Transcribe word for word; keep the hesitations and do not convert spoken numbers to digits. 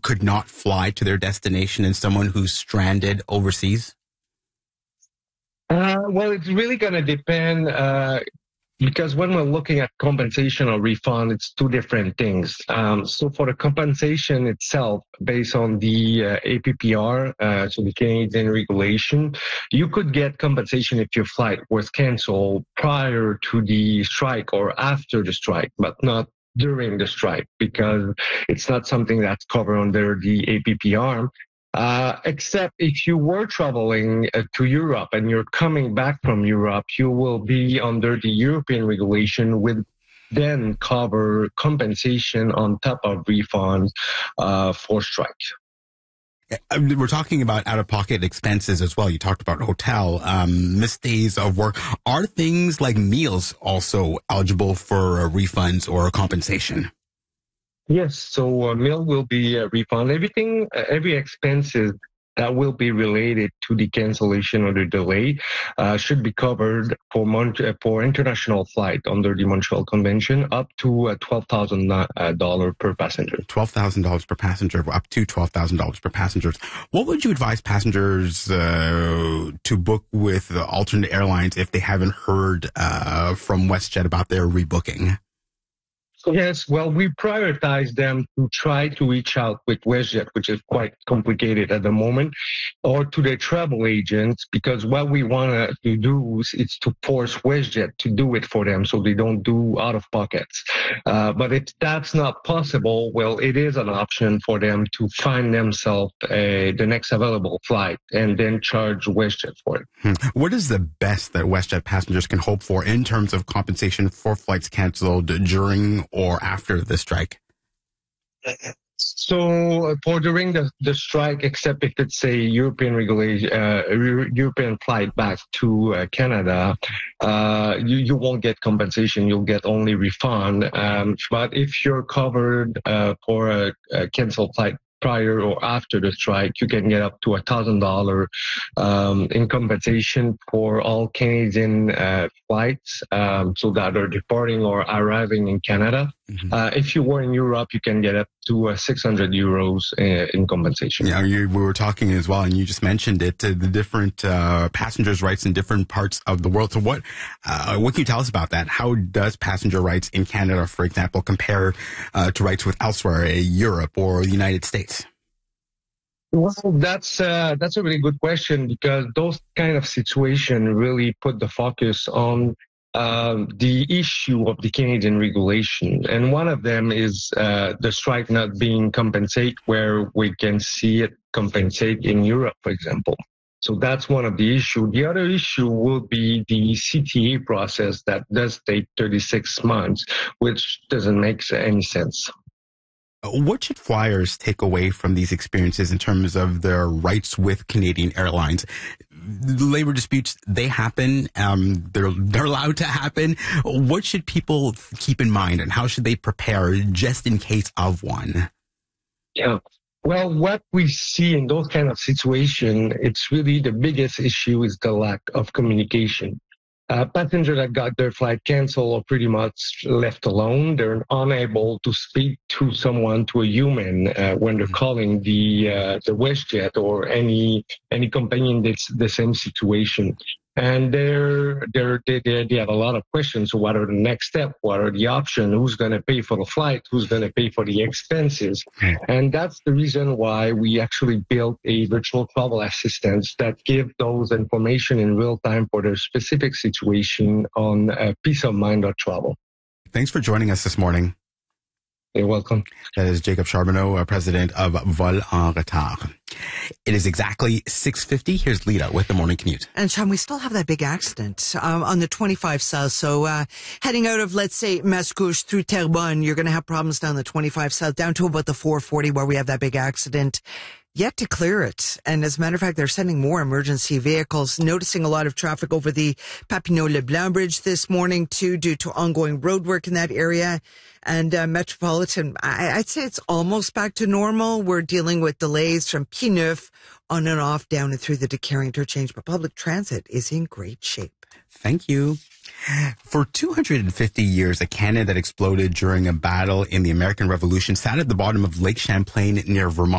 could not fly to their destination and someone who's stranded overseas? Uh, well, it's really going to depend uh, because when we're looking at compensation or refund, it's two different things. Um, so for the compensation itself, based on the uh, A P P R, uh, so the Canadian regulation, you could get compensation if your flight was canceled prior to the strike or after the strike, but not during the strike, because it's not something that's covered under the A P P R. Uh, except if you were traveling uh, to Europe and you're coming back from Europe, you will be under the European regulation, with then cover compensation on top of refunds uh, for strike. We're talking about out-of-pocket expenses as well. You talked about hotel, um, missed days of work. Are things like meals also eligible for uh, refunds or compensation? Yes, so uh, meal will be uh, refunded. Everything, uh, every expenses that will be related to the cancellation or the delay uh, should be covered for Mon- uh, for international flight under the Montreal Convention, up to uh, twelve thousand dollars per passenger. twelve thousand dollars per passenger, up to twelve thousand dollars per passenger. What would you advise passengers uh, to book with the alternate airlines if they haven't heard uh, from WestJet about their rebooking? Yes, well, we prioritize them to try to reach out with WestJet, which is quite complicated at the moment, or to their travel agents, because what we want to do is to force WestJet to do it for them so they don't do out of pockets. Uh, but if that's not possible, well, it is an option for them to find themselves uh, the next available flight and then charge WestJet for it. Hmm. What is the best that WestJet passengers can hope for in terms of compensation for flights canceled during or after the strike? So uh, for during the, the strike, except if it's a European regulation, uh, European flight back to uh, Canada, uh, you, you won't get compensation. You'll get only refund. Um, but if you're covered uh, for a, a canceled flight prior or after the strike, you can get up to a thousand dollar um, in compensation for all Canadian uh, flights, um, so that are departing or arriving in Canada. Mm-hmm. Uh, if you were in Europe, you can get up to uh, six hundred euros uh, in compensation. Yeah, you, we were talking as well, and you just mentioned it, uh, the different uh, passengers' rights in different parts of the world. So what, uh, what can you tell us about that? How does passenger rights in Canada, for example, compare uh, to rights with elsewhere, uh, Europe or the United States? Well, that's uh, that's a really good question, because those kind of situations really put the focus on um, the issue of the Canadian regulation. And one of them is uh, the strike not being compensated, where we can see it compensate in Europe, for example. So that's one of the issues. The other issue will be the C T A process that does take thirty-six months, which doesn't make any sense. What should flyers take away from these experiences in terms of their rights with Canadian Airlines? Labor disputes, they happen. Um, they're they're allowed to happen. What should people keep in mind, and how should they prepare just in case of one? Yeah. Well, what we see in those kind of situations, it's really the biggest issue is the lack of communication. Uh, passengers that got their flight canceled are pretty much left alone. They're unable to speak to someone, to a human, uh, when they're calling the uh, the WestJet or any any companion that's the same situation. And they're, they're, they they have a lot of questions. So what are the next steps? What are the options? Who's going to pay for the flight? Who's going to pay for the expenses? And that's the reason why we actually built a virtual travel assistant that give those information in real time for their specific situation on uh, peace of mind of travel. Thanks for joining us this morning. You're welcome. That is Jacob Charbonneau, uh, president of Vol en Retard. It is exactly six fifty. Here's Lita with the Morning Commute. And Sean, we still have that big accident um, on the twenty-five South. So uh, heading out of, let's say, Mascouche through Terrebonne, you're going to have problems down the twenty-five South, down to about the four forty where we have that big accident. Yet to clear it. And as a matter of fact, they're sending more emergency vehicles, noticing a lot of traffic over the Papineau-Leblanc Bridge this morning, too, due to ongoing road work in that area. And uh, Metropolitan, I, I'd say it's almost back to normal. We're dealing with delays from Pineuf on and off, down and through the Decatur interchange. But public transit is in great shape. Thank you. For two hundred fifty years, a cannon that exploded during a battle in the American Revolution sat at the bottom of Lake Champlain near Vermont.